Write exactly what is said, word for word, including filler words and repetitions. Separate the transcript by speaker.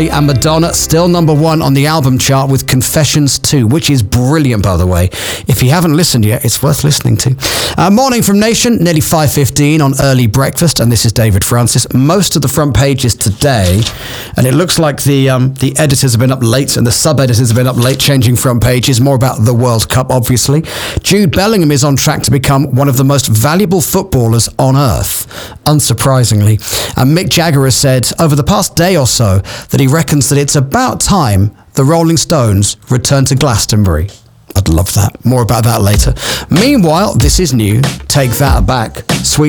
Speaker 1: And Madonna still number one on the album chart with Confessions two, which is brilliant, by the way. If you haven't listened yet, it's worth listening to. Uh, morning from Nation, nearly five fifteen on Early Breakfast, and this is David Francis. Most of the front pages today, and it looks like the um, the editors have been up late and the sub-editors have been up late changing front pages, more about the World Cup, obviously. Jude Bellingham is on track to become one of the most valuable footballers on earth, unsurprisingly. And Mick Jagger has said over the past day or so that he reckons that it's about time the Rolling Stones return to Glastonbury. I'd love that. More about that later. Meanwhile, this is new. Take That Back. Sweet